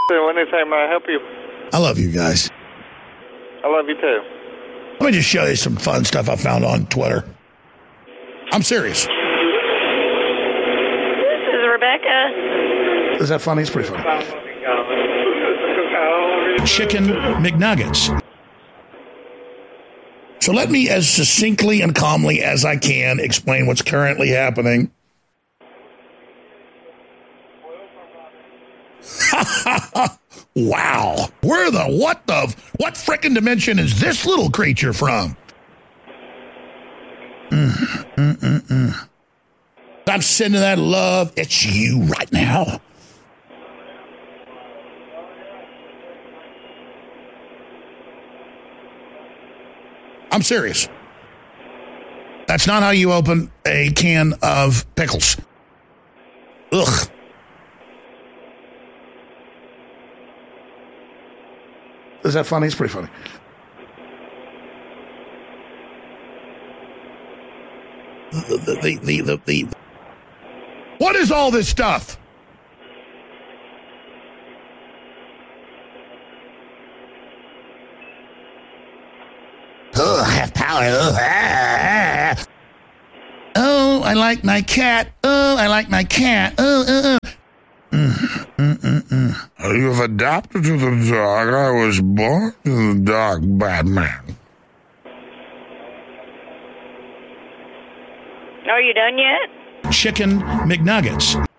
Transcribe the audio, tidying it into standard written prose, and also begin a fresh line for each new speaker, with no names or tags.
Anytime I help you.
I love you guys.
I love you too.
Let me just show you some fun stuff I found on Twitter. I'm serious.
This is Rebecca.
Is that funny? It's pretty funny. Chicken McNuggets. So let me, as succinctly and calmly as I can, explain what's currently happening. Wow. What frickin' dimension is this little creature from? I'm sending that love. It's you right now. I'm serious. That's not how you open a can of pickles. Ugh. Is that funny? It's pretty funny. What is all this stuff? Oh, I have power. Oh, I like my cat. Oh, I like my cat. You've adapted to the dog. I was born to the dog, Batman.
Are you done yet?
Chicken McNuggets.